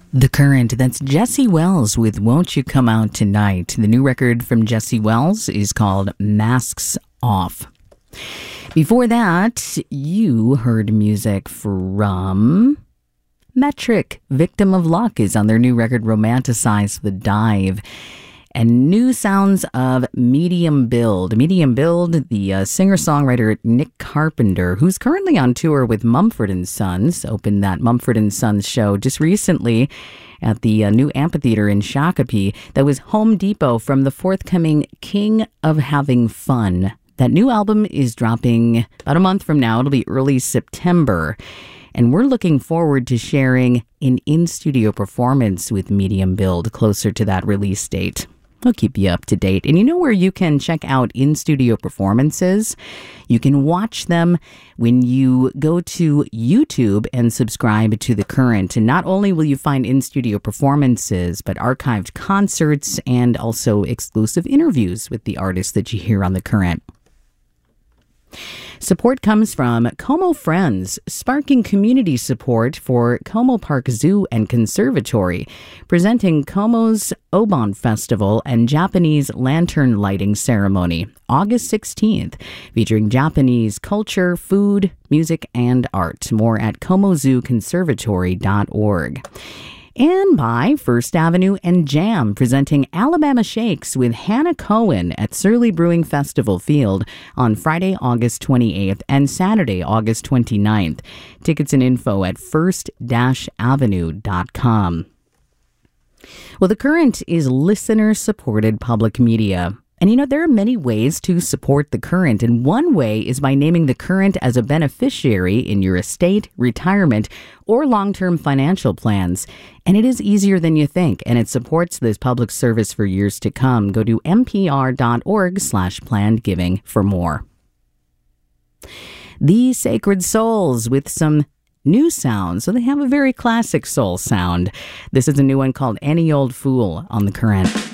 The Current, that's Jesse Wells with Won't You Come Out Tonight. The new record from Jesse Wells is called Masks Off. Before that, you heard music from Metric. Victim of Luck is on their new record Romanticize the Dive. And new sounds of Medium Build. Medium Build, the singer-songwriter Nick Carpenter, who's currently on tour with Mumford & Sons, opened that Mumford & Sons show just recently at the new amphitheater in Shakopee. That was Home Depot from the forthcoming King of Having Fun. That new album is dropping about a month from now. It'll be early September. And we're looking forward to sharing an in-studio performance with Medium Build closer to that release date. I'll keep you up to date. And you know where you can check out in-studio performances? You can watch them when you go to YouTube and subscribe to The Current. And not only will you find in-studio performances, but archived concerts and also exclusive interviews with the artists that you hear on The Current. Support comes from Como Friends, sparking community support for Como Park Zoo and Conservatory, presenting Como's Obon Festival and Japanese lantern lighting ceremony, August 16th, featuring Japanese culture, food, music, and art. More at comozooconservatory.org. And by First Avenue and Jam, presenting Alabama Shakes with Hannah Cohen at Surly Brewing Festival Field on Friday, August 28th and Saturday, August 29th. Tickets and info at first-avenue.com. Well, The Current is listener-supported public media. And you know, there are many ways to support The Current, and one way is by naming The Current as a beneficiary in your estate, retirement, or long-term financial plans. And it is easier than you think, and it supports this public service for years to come. Go to npr.org/plannedgiving for more. The Sacred Souls with some new sounds. So they have a very classic soul sound. This is a new one called Any Old Fool on The Current.